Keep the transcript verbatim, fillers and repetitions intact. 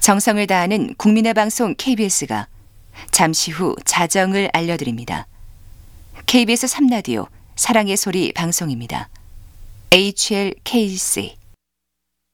정성을 다하는 국민의 방송 케이비에스가 잠시 후 자정을 알려드립니다. 케이비에스 삼 라디오 사랑의 소리 방송입니다. 에이치엘케이씨